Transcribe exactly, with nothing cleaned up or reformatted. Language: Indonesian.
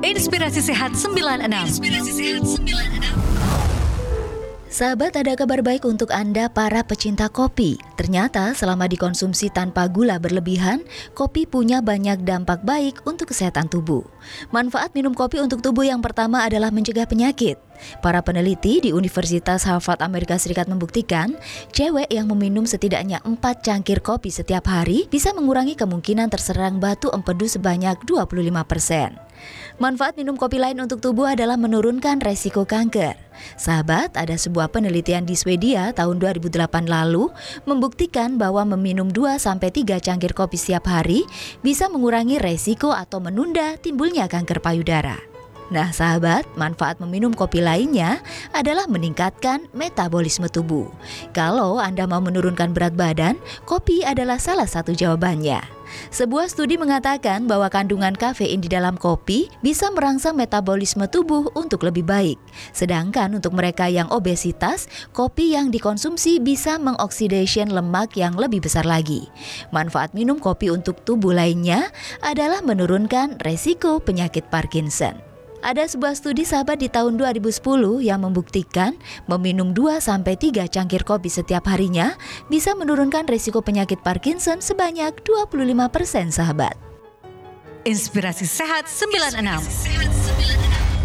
Inspirasi Sehat sembilan puluh enam. Inspirasi Sehat sembilan puluh enam. Sahabat, ada kabar baik untuk Anda para pecinta kopi. Ternyata selama dikonsumsi tanpa gula berlebihan, kopi punya banyak dampak baik untuk kesehatan tubuh. Manfaat minum kopi untuk tubuh yang pertama adalah mencegah penyakit. Para peneliti di Universitas Harvard Amerika Serikat membuktikan, cewek yang meminum setidaknya empat cangkir kopi setiap hari bisa mengurangi kemungkinan terserang batu empedu sebanyak dua puluh lima persen. Manfaat minum kopi lain untuk tubuh adalah menurunkan resiko kanker. Sahabat, ada sebuah penelitian di Swedia tahun dua ribu delapan lalu membuktikan bahwa meminum dua sampai tiga cangkir kopi setiap hari bisa mengurangi resiko atau menunda timbulnya kanker payudara. Nah sahabat, manfaat meminum kopi lainnya adalah meningkatkan metabolisme tubuh. Kalau Anda mau menurunkan berat badan, kopi adalah salah satu jawabannya. Sebuah studi mengatakan bahwa kandungan kafein di dalam kopi bisa merangsang metabolisme tubuh untuk lebih baik. Sedangkan untuk mereka yang obesitas, kopi yang dikonsumsi bisa mengoksidasi lemak yang lebih besar lagi. Manfaat minum kopi untuk tubuh lainnya adalah menurunkan resiko penyakit Parkinson. Ada sebuah studi sahabat di tahun dua ribu sepuluh yang membuktikan meminum dua sampai tiga cangkir kopi setiap harinya bisa menurunkan risiko penyakit Parkinson sebanyak dua puluh lima persen sahabat. Inspirasi Sehat sembilan puluh enam.